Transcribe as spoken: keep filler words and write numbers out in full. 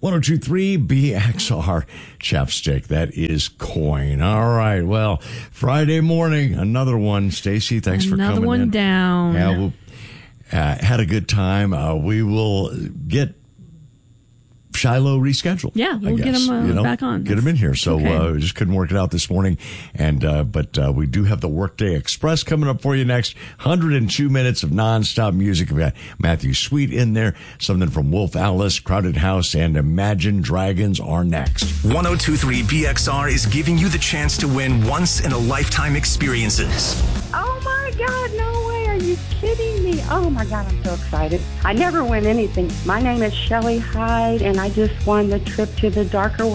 one oh two three B X R Chapstick. That is coin. All right. Well, Friday morning, another one. Stacy, thanks another for coming in. Another one down. Yeah, we'll, uh, had a good time. Uh, we will get Shiloh rescheduled. Yeah, we'll get him uh, you know, back on. Get him in here. So okay. uh, we just couldn't work it out this morning. And uh, But uh, we do have the Workday Express coming up for you next. one hundred two minutes of nonstop music. We've got Matthew Sweet in there. Something from Wolf Alice, Crowded House, and Imagine Dragons are next. one oh two point three B X R is giving you the chance to win once-in-a-lifetime experiences. Oh, my God, no way. Are you kidding me? Oh, my God, I'm so excited. I never win anything. My name is Shelley Hyde, and I just won the trip to the darker